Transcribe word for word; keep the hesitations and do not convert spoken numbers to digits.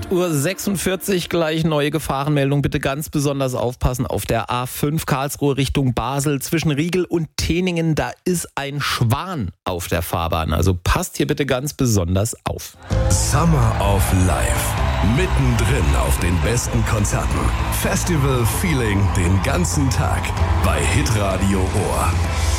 acht Uhr sechsundvierzig, gleich neue Gefahrenmeldung. Bitte ganz besonders aufpassen auf der A fünf Karlsruhe Richtung Basel. Zwischen Riegel und Teningen, da ist ein Schwan auf der Fahrbahn. Also passt hier bitte ganz besonders auf. Summer of Life. Mittendrin auf den besten Konzerten. Festival Feeling den ganzen Tag bei Hitradio Ohr.